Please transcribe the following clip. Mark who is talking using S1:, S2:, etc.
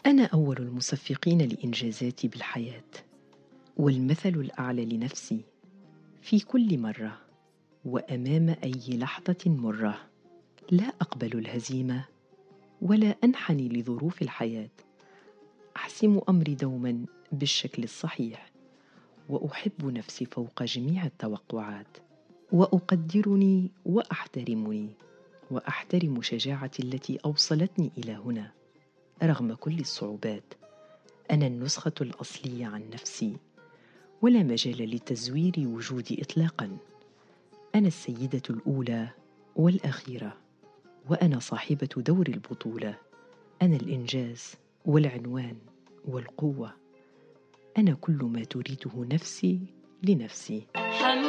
S1: أنا أول المصفقين لإنجازاتي بالحياة، والمثل الأعلى لنفسي في كل مرة وأمام أي لحظة مرة. لا أقبل الهزيمة ولا أنحني لظروف الحياة. أحسم أمري دوما بالشكل الصحيح، وأحب نفسي فوق جميع التوقعات، وأقدرني وأحترمني، وأحترم شجاعتي التي أوصلتني إلى هنا رغم كل الصعوبات. أنا النسخة الأصلية عن نفسي، ولا مجال لتزوير وجودي إطلاقا. أنا السيدة الأولى والأخيرة، وأنا صاحبة دور البطولة. أنا الإنجاز والعنوان والقوة. أنا كل ما تريده نفسي لنفسي.